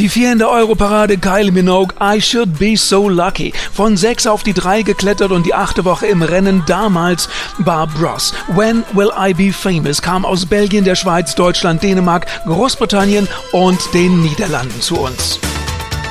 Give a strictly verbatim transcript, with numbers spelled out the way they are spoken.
Die vier in der Europarade, Kylie Minogue, I Should Be So Lucky. Von sechs auf die drei geklettert und die achte Woche im Rennen. Damals Barb Ross. When Will I Be Famous kam aus Belgien, der Schweiz, Deutschland, Dänemark, Großbritannien und den Niederlanden zu uns.